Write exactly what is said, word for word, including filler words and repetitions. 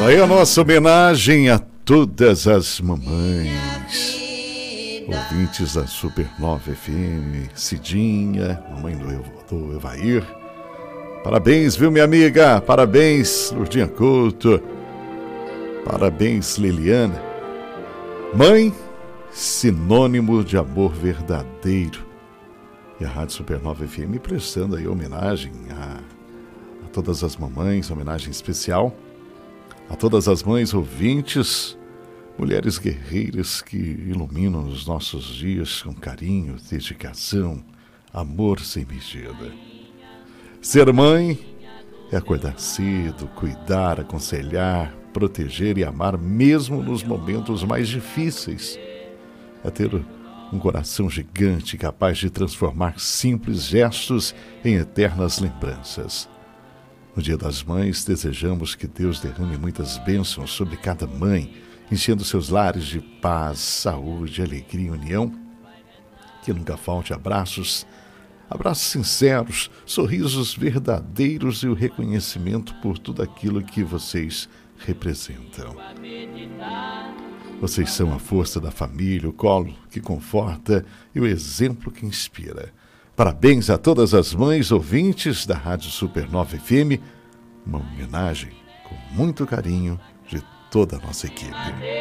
Aí a nossa homenagem a todas as mamães, ouvintes da Supernova F M, Cidinha, mamãe do, Evo, do Evair. Parabéns, viu, minha amiga? Parabéns, Lourdinha Couto. Parabéns, Liliana. Mãe, sinônimo de amor verdadeiro. E a Rádio Supernova F M prestando aí homenagem a, a todas as mamães, homenagem especial a todas as mães ouvintes, mulheres guerreiras que iluminam os nossos dias com carinho, dedicação, amor sem medida. Ser mãe é acordar cedo, cuidar, aconselhar, proteger e amar mesmo nos momentos mais difíceis. É ter um coração gigante capaz de transformar simples gestos em eternas lembranças. No Dia das Mães, desejamos que Deus derrame muitas bênçãos sobre cada mãe, enchendo seus lares de paz, saúde, alegria e união. Que nunca falte abraços, abraços sinceros, sorrisos verdadeiros e o reconhecimento por tudo aquilo que vocês representam. Vocês são a força da família, o colo que conforta e o exemplo que inspira. Parabéns a todas as mães ouvintes da Rádio Supernova F M, uma homenagem com muito carinho de toda a nossa equipe.